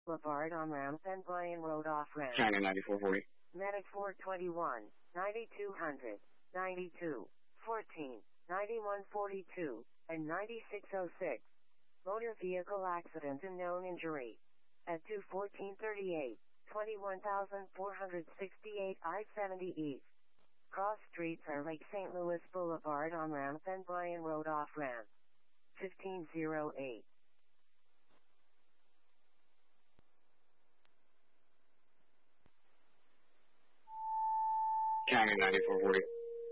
Boulevard on-ramp and Bryan Road off-ramp. China 9440. Medic 421, 9200, 92, 14, 9142, and 9606. Motor vehicle accident and known injury. At 21438, 21,468 I-70 East. Cross streets are Lake St. Louis Boulevard on-ramp and Bryan Road off-ramp. 1508. China 9440.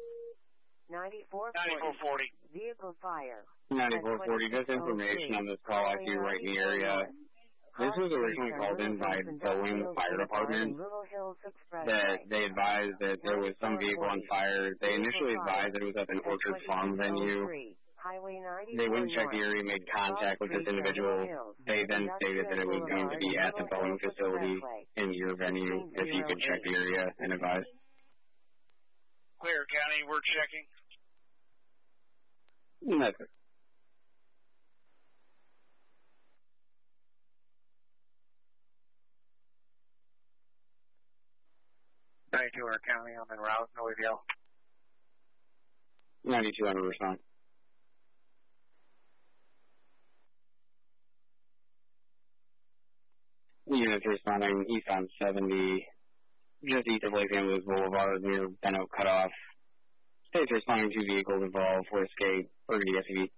9440. Vehicle fire. 9440, just information on this call I see right in the area. This was originally called in by Boeing Fire Department, that they advised that there was some vehicle on fire. They initially advised that it was at an Orchard Farm venue. They wouldn't check the area, made contact with this individual. They then stated that it was going to be at the Boeing facility in your venue, if you could check the area and advise. Clear County, we're checking. That's it. Our County, I'm en route, Louisville. 9200 respond. Units responding east on 70, just east of Lake St. Louis Boulevard near Beno Cutoff. States responding to vehicles involved for escape, Burgundy SUV.